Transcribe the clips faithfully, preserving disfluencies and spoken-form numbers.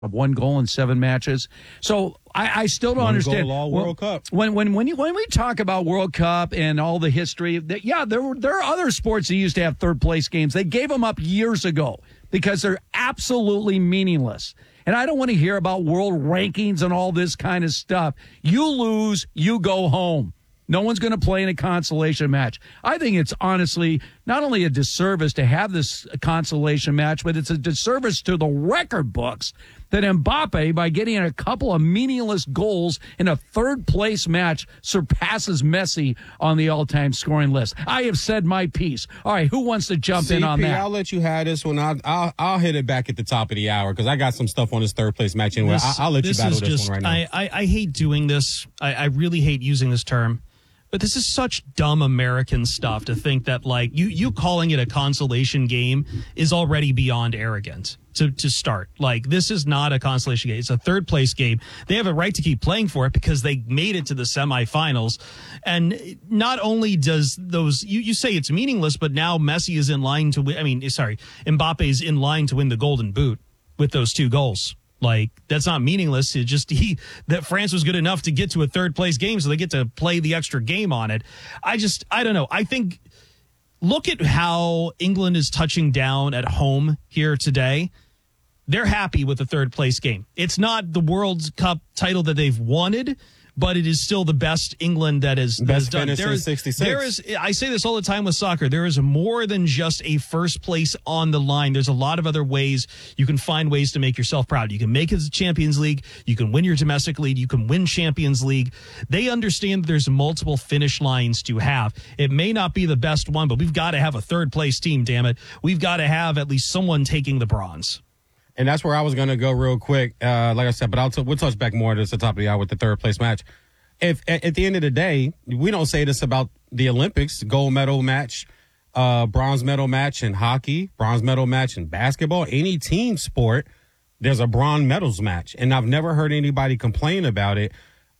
one goal in seven matches. So I, I still don't one understand. Goal, all well, World Cup. When when when you, when we talk about World Cup and all the history, that, yeah, there were there are other sports that used to have third place games. They gave them up years ago because they're absolutely meaningless. And I don't want to hear about world rankings and all this kind of stuff. You lose, you go home. No one's going to play in a consolation match. I think it's honestly not only a disservice to have this consolation match, but it's a disservice to the record books that Mbappe, by getting a couple of meaningless goals in a third-place match, surpasses Messi on the all-time scoring list. I have said my piece. All right, who wants to jump C P, in on that? I'll let you have this one. I'll, I'll, I'll hit it back at the top of the hour because I got some stuff on this third-place match anyway. This, I, I'll let you this battle is this just, one right now. I, I, I hate doing this. I, I really hate using this term. But this is such dumb American stuff to think that, like, you, you calling it a consolation game is already beyond arrogant to, to start. Like, this is not a consolation game. It's a third-place game. They have a right to keep playing for it because they made it to the semifinals. And not only does those... You, you say it's meaningless, but now Messi is in line to win... I mean, sorry, Mbappe is in line to win the Golden Boot with those two goals. Like, that's not meaningless. It just he that France was good enough to get to a third place game, so they get to play the extra game on it. I just, I don't know. I think, look at how England is touching down at home here today. They're happy with the third place game. It's not the World Cup title that they've wanted, but it is still the best England that is, that Best is done. finish There in is, sixty-six. there is, I say this all the time with soccer. There is more than just a first place on the line. There's a lot of other ways you can find ways to make yourself proud. You can make it to Champions League. You can win your domestic league. You can win Champions League. They understand that there's multiple finish lines to have. It may not be the best one, but we've got to have a third place team, damn it. We've got to have at least someone taking the bronze. And that's where I was going to go real quick, uh, like I said, but I'll t- we'll touch back more to the top of the hour with the third place match. If at, at the end of the day, we don't say this about the Olympics, gold medal match, uh, bronze medal match in hockey, bronze medal match in basketball, any team sport, there's a bronze medals match. And I've never heard anybody complain about it.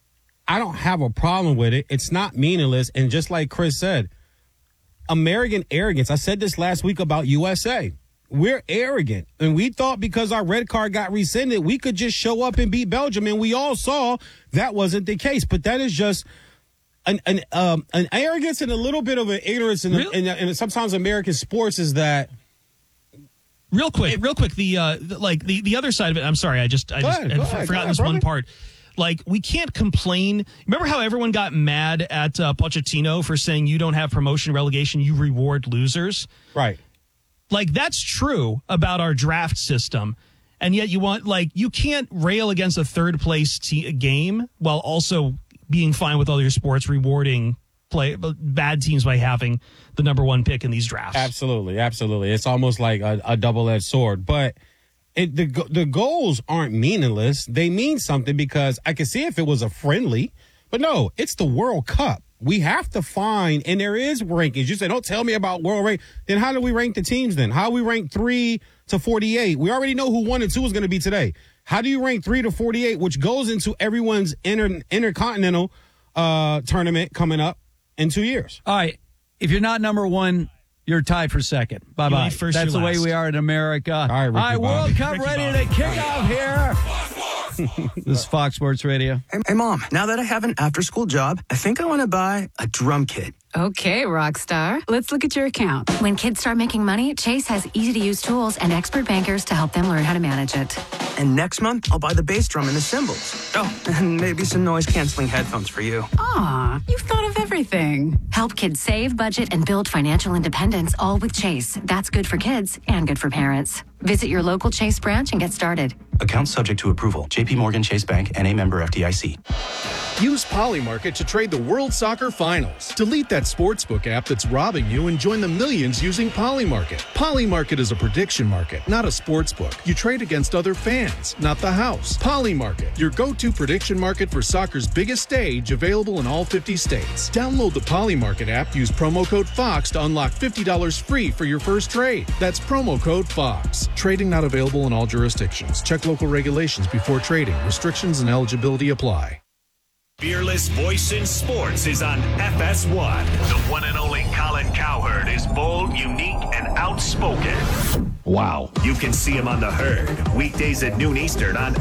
I don't have a problem with it. It's not meaningless. And just like Chris said, American arrogance. I said this last week about U S A. We're arrogant, and we thought because our red card got rescinded, we could just show up and beat Belgium, and we all saw that wasn't the case. But that is just an an um, an arrogance and a little bit of an ignorance in, Really? in, in sometimes American sports is that. Real quick, real quick, the, uh, the like the, the other side of it. I'm sorry, I just I Go just ahead, had go f- ahead, forgotten go this ahead, one brother. part. Like, we can't complain. Remember how everyone got mad at uh, Pochettino for saying you don't have promotion relegation, you reward losers? Right. Like, that's true about our draft system. And yet you want, like, you can't rail against a third place te- game while also being fine with other sports rewarding play bad teams by having the number one pick in these drafts. Absolutely. Absolutely. It's almost like a, a double-edged sword. But it, the the goals aren't meaningless. They mean something because I can see if it was a friendly. But no, it's the World Cup. We have to find, and there is rankings. You say, don't tell me about world rank. Then how do we rank the teams then? How do we rank three to forty-eight? We already know who one and two is going to be today. How do you rank three to forty-eight, which goes into everyone's inter, intercontinental uh, tournament coming up in two years? All right. If you're not number one, you're tied for second. Bye You bye. ain't first, That's the you're way last. we are in America. All right, Ricky All right, Bobby. World Cup Ricky ready Bobby. to kick off here. This is Fox Sports Radio. Hey, hey, Mom, now that I have an after-school job, I think I want to buy a drum kit. Okay, rock star. Let's look at your account. When kids start making money, Chase has easy-to-use tools and expert bankers to help them learn how to manage it. And next month, I'll buy the bass drum and the cymbals. Oh, and maybe some noise-canceling headphones for you. Aw, you've thought of everything. Help kids save, budget, and build financial independence, all with Chase. That's good for kids and good for parents. Visit your local Chase branch and get started. Account subject to approval. J P Morgan Chase Bank and a member F D I C. Use Polymarket to trade the World Soccer Finals. Delete that sportsbook app that's robbing you and join the millions using Polymarket. Polymarket is a prediction market, not a sportsbook. You trade against other fans, not the house. Polymarket, your go-to prediction market for soccer's biggest stage, available in all fifty states. Download the Polymarket app, use promo code FOX to unlock fifty dollars free for your first trade. That's promo code FOX. Trading not available in all jurisdictions. Check local regulations before trading. Restrictions and eligibility apply. Fearless voice in sports is on F S one. The one and only Colin Cowherd is bold, unique, and outspoken. Wow. You can see him on The Herd, weekdays at noon Eastern on